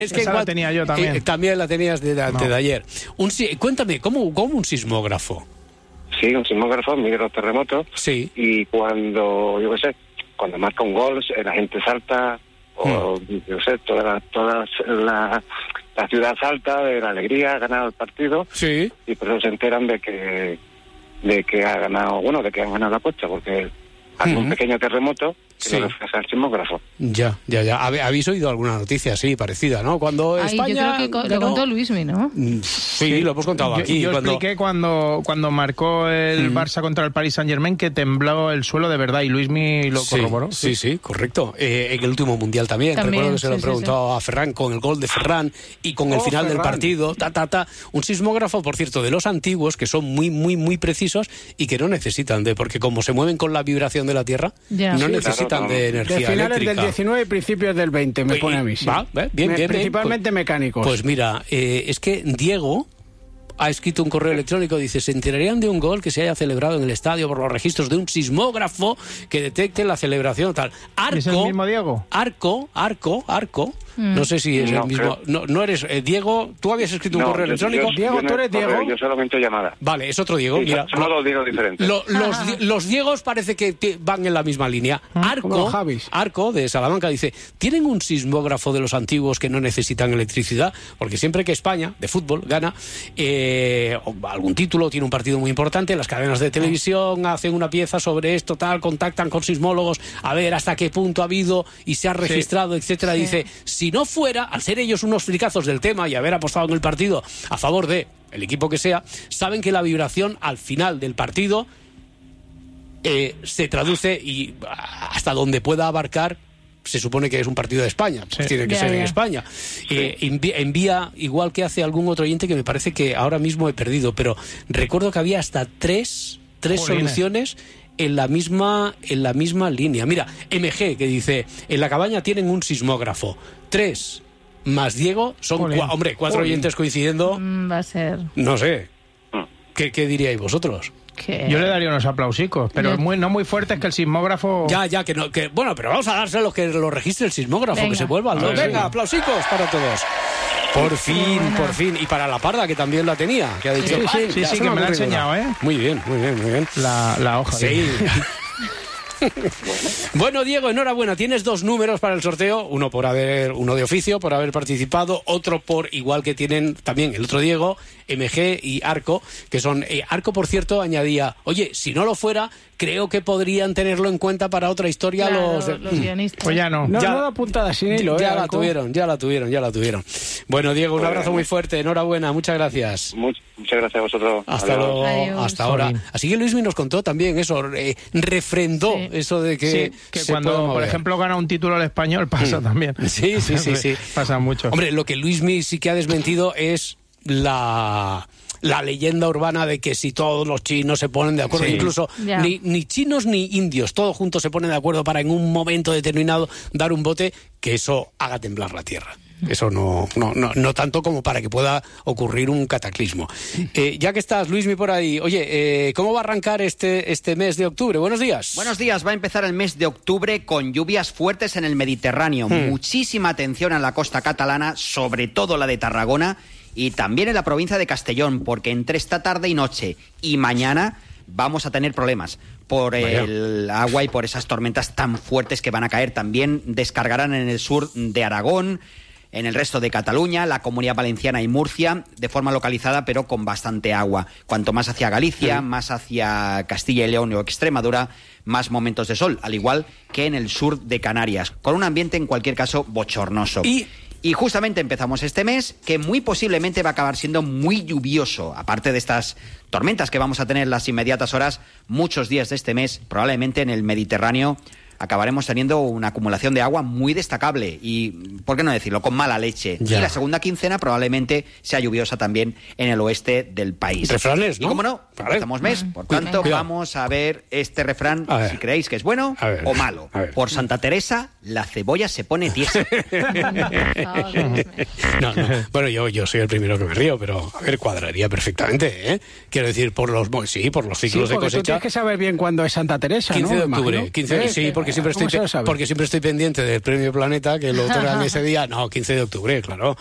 Es que esa la tenía yo también. También la tenías de ayer. Cuéntame, ¿cómo un sismógrafo? Sí, un sismógrafo mide los terremotos. Sí. Y cuando, cuando marca un gol, la gente salta, o toda la ciudad salta de la alegría, ha ganado el partido. Sí. Y por eso se enteran de que ha ganado, de que han ganado la apuesta, porque hace un pequeño terremoto que lo refleja el sismógrafo. Ya. ¿Habéis oído alguna noticia así, parecida, no? Cuando España... Yo creo que lo contó Luismi, ¿no? Sí, lo hemos contado aquí. Yo expliqué cuando marcó el Barça contra el Paris Saint-Germain que tembló el suelo de verdad y Luismi lo corroboró. Sí, correcto. En el último Mundial también. Recuerdo que se lo he preguntado a Ferran con el gol de Ferran y con el final del partido. Un sismógrafo, por cierto, de los antiguos, que son muy, muy, muy precisos y que no necesitan porque como se mueven con la vibración de la Tierra, no necesitan de energía de finales eléctrica. Del 19 y principios del 20, me pone a mí. Sí. Bien. Principalmente mecánicos. Pues mira, es que Diego ha escrito un correo electrónico, dice: se enterarían de un gol que se haya celebrado en el estadio por los registros de un sismógrafo que detecte la celebración tal. ¿Es el mismo Diego? Arco. No sé si es el mismo. No eres Diego. ¿Tú habías escrito un correo electrónico? Diego, ¿tú eres Diego? Yo solamente llamada. Vale, es otro Diego. Sí, mira, son dos Diegos diferentes. Los Diegos parece que van en la misma línea. Arco de Salamanca dice: ¿tienen un sismógrafo de los antiguos que no necesitan electricidad? Porque siempre que España, de fútbol, gana algún título, tiene un partido muy importante, las cadenas de televisión hacen una pieza sobre esto, contactan con sismólogos a ver hasta qué punto ha habido y se ha registrado, etcétera. Dice: si no fuera, al ser ellos unos fricazos del tema y haber apostado en el partido a favor de el equipo que sea, saben que la vibración al final del partido se traduce y hasta donde pueda abarcar. Se supone que es un partido de España, pues tiene que ser en España. Envía, igual que hace algún otro oyente que me parece que ahora mismo he perdido, pero recuerdo que había hasta tres soluciones en la misma línea. Mira, MG, que dice: en la cabaña tienen un sismógrafo. 3 más Diego son 4 oyentes coincidiendo. Va a ser... No sé. ¿Qué diríais vosotros? Yo le daría unos aplausicos, pero no muy fuertes, que el sismógrafo... Bueno, pero vamos a dárselos que lo registre el sismógrafo. Venga. Que se vuelvan. Venga, aplausicos para todos. Por fin. Y para la Parda, que también la tenía, que ha dicho... Sí, que me la ha enseñado, ¿eh? Muy bien. La hoja. Sí. Bueno, Diego, enhorabuena. Tienes 2 números para el sorteo, uno de oficio por haber participado, otro por, igual que tienen también el otro Diego, MG y Arco, que son... Arco, por cierto, añadía: oye, si no lo fuera, creo que podrían tenerlo en cuenta para otra historia. Claro, los guionistas. Pues ya no. No apuntada sin hilo. Ya la tuvieron. Bueno, Diego, un abrazo muy fuerte, enhorabuena, muchas gracias. Muchas gracias a vosotros. Hasta luego. Hasta ahora. Así que Luismi nos contó también eso, refrendó eso de que cuando, por ejemplo, gana un título el Español pasa también. Sí. Pasa mucho. Hombre, lo que Luismi sí que ha desmentido es la leyenda urbana de que si todos los chinos se ponen de acuerdo, incluso ni chinos ni indios, todos juntos se ponen de acuerdo para en un momento determinado dar un bote, que eso haga temblar la tierra. Eso no tanto como para que pueda ocurrir un cataclismo. Ya que estás, Luismi, por ahí, oye, ¿cómo va a arrancar este mes de octubre? Buenos días. Buenos días. Va a empezar el mes de octubre con lluvias fuertes en el Mediterráneo. Muchísima atención a la costa catalana, sobre todo la de Tarragona, y también en la provincia de Castellón, porque entre esta tarde y noche y mañana vamos a tener problemas por el agua y por esas tormentas tan fuertes que van a caer. También descargarán en el sur de Aragón, en el resto de Cataluña, la Comunidad Valenciana y Murcia, de forma localizada, pero con bastante agua. Cuanto más hacia Galicia, más hacia Castilla y León o Extremadura, más momentos de sol, al igual que en el sur de Canarias, con un ambiente en cualquier caso bochornoso. Y justamente empezamos este mes, que muy posiblemente va a acabar siendo muy lluvioso. Aparte de estas tormentas que vamos a tener en las inmediatas horas, muchos días de este mes, probablemente en el Mediterráneo, acabaremos teniendo una acumulación de agua muy destacable y, ¿por qué no decirlo?, con mala leche. Y la segunda quincena probablemente sea lluviosa también en el oeste del país. Refranes, ¿no? Y como no, empezamos mes, por tanto, vamos a ver este refrán, si creéis que es bueno o malo. Por Santa Teresa, la cebolla se pone tiesa. No. Bueno, yo soy el primero que me río, pero a ver, cuadraría perfectamente, ¿eh? Quiero decir, por los ciclos de cosecha. Tú tienes que saber bien cuándo es Santa Teresa, 15 ¿no? de octubre. 15 sí, porque porque siempre estoy pendiente del Premio Planeta, que lo otorgan ese día. No, 15 de octubre, claro.